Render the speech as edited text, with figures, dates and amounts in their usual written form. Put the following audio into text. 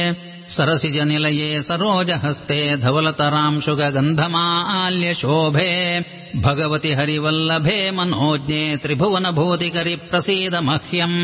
सरसिजनिलये सरोजहस्ते धवलतरांशुगन्धमाल्यशोभे भगवति हरिवल्लभे मनोज्ञे त्रिभुवनभूतिकरि प्रसीद मह्यम्